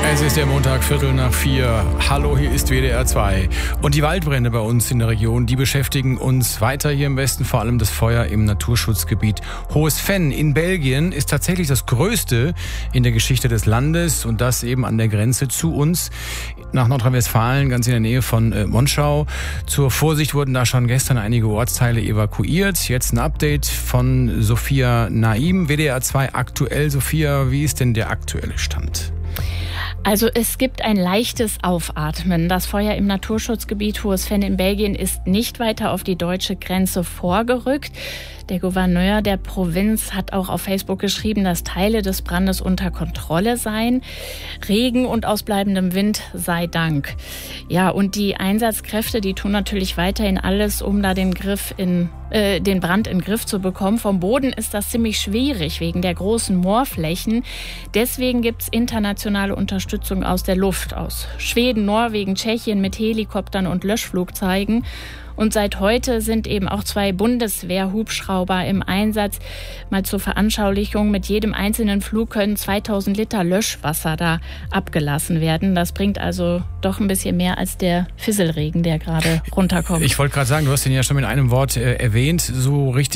Es ist der Montag, 3:45. Hallo, hier ist WDR 2. Und die Waldbrände bei uns in der Region, die beschäftigen uns weiter hier im Westen. Vor allem das Feuer im Naturschutzgebiet Hohes Venn in Belgien ist tatsächlich das größte in der Geschichte des Landes. Und das eben an der Grenze zu uns nach Nordrhein-Westfalen, ganz in der Nähe von Monschau. Zur Vorsicht wurden da schon gestern einige Ortsteile evakuiert. Jetzt ein Update von Sophia Naim, WDR 2 aktuell. Sophia, wie ist denn der aktuelle Stand? Also es gibt ein leichtes Aufatmen. Das Feuer im Naturschutzgebiet Hohes Venn in Belgien ist nicht weiter auf die deutsche Grenze vorgerückt. Der Gouverneur der Provinz hat auch auf Facebook geschrieben, dass Teile des Brandes unter Kontrolle seien. Regen und ausbleibendem Wind sei Dank. Ja, und die Einsatzkräfte, die tun natürlich weiterhin alles, um da den Brand in den Griff zu bekommen. Vom Boden ist das ziemlich schwierig wegen der großen Moorflächen. Deswegen gibt's internationale Unterstützung aus der Luft, aus Schweden, Norwegen, Tschechien mit Helikoptern und Löschflugzeugen. Und seit heute sind eben auch 2 Bundeswehr-Hubschrauber im Einsatz. Mal zur Veranschaulichung, mit jedem einzelnen Flug können 2000 Liter Löschwasser da abgelassen werden. Das bringt also doch ein bisschen mehr als der Fisselregen, der gerade runterkommt. Ich wollte gerade sagen, du hast den ja schon mit einem Wort erwähnt. So richtig